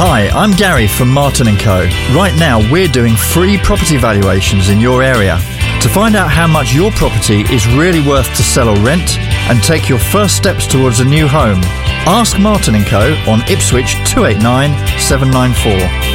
Hi, I'm Gary from Martin & Co. Right now we're doing free property valuations in your area. To find out how much your property is really worth to sell or rent and take your first steps towards a new home, ask Martin & Co. on Ipswich 289 794.